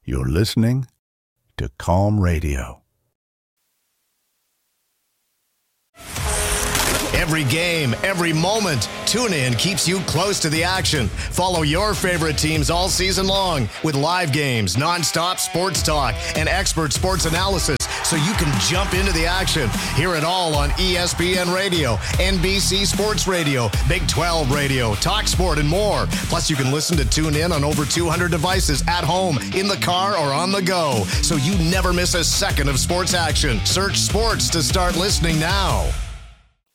You're listening to Calm Radio. Every game, every moment, TuneIn keeps you close to the action. Follow your favorite teams all season long with live games, nonstop sports talk, and expert sports analysis so you can jump into the action. Hear it all on ESPN Radio, NBC Sports Radio, Big 12 Radio, TalkSport, and more. Plus, you can listen to TuneIn on over 200 devices at home, in the car, or on the go, so you never miss a second of sports action. Search sports to start listening now.